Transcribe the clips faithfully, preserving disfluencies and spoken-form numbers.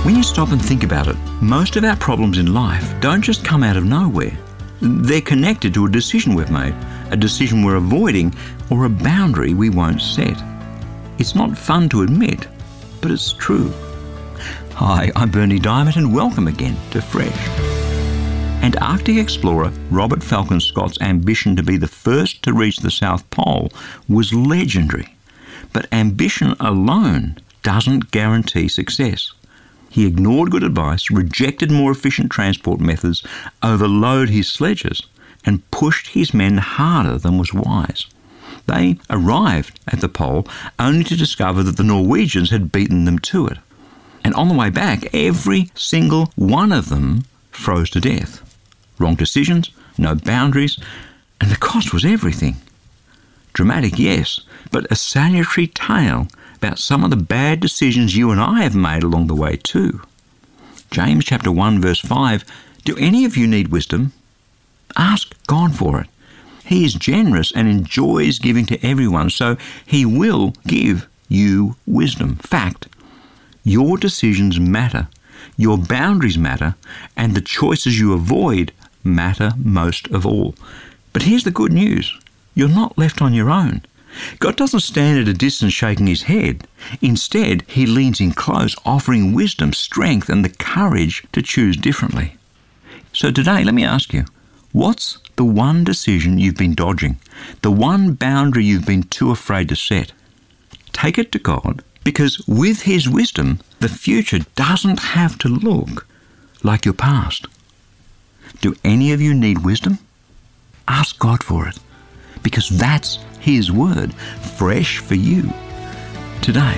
When you stop and think about it, most of our problems in life don't just come out of nowhere. They're connected to a decision we've made, a decision we're avoiding, or a boundary we won't set. It's not fun to admit, but it's true. Hi, I'm Bernie Diamond and welcome again to Fresh. Antarctic explorer Robert Falcon Scott's ambition to be the first to reach the South Pole was legendary. But ambition alone doesn't guarantee success. He ignored good advice, rejected more efficient transport methods, overloaded his sledges, and pushed his men harder than was wise. They arrived at the pole only to discover that the Norwegians had beaten them to it. And on the way back, every single one of them froze to death. Wrong decisions, no boundaries, and the cost was everything. Dramatic, yes, but a salutary tale about some of the bad decisions you and I have made along the way too. James chapter one verse five, do any of you need wisdom? Ask God for it. He is generous and enjoys giving to everyone, so he will give you wisdom. Fact, your decisions matter, your boundaries matter, and the choices you avoid matter most of all. But here's the good news. You're not left on your own. God doesn't stand at a distance shaking his head. Instead, he leans in close, offering wisdom, strength, and the courage to choose differently. So today, let me ask you, what's the one decision you've been dodging? The one boundary you've been too afraid to set? Take it to God, because with his wisdom, the future doesn't have to look like your past. Do any of you need wisdom? Ask God for it, because that's his word, fresh for you today.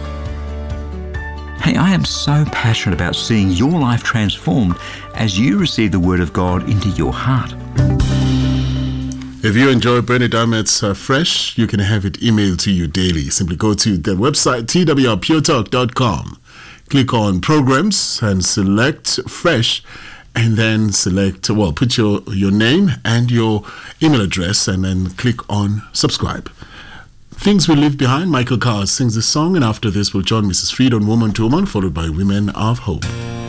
Hey, I am so passionate about seeing your life transformed as you receive the word of God into your heart. If you enjoy Bernie Diamond's uh, Fresh, you can have it emailed to you daily. Simply go to the website t w r pure talk dot com. Click on Programs and select Fresh, and then select, well, put your, your name and your email address, and then click on Subscribe. Things We Leave Behind, Michael Carr sings the song, and after this we'll join Missus Freed on Woman to Woman, followed by Women of Hope.